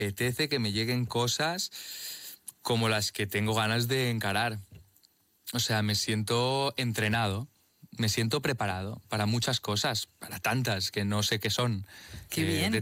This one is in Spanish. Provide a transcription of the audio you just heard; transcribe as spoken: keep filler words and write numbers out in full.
apetece que me lleguen cosas como las que tengo ganas de encarar. O sea, me siento entrenado, me siento preparado para muchas cosas, para tantas que no sé qué son. Qué Eh, bien. de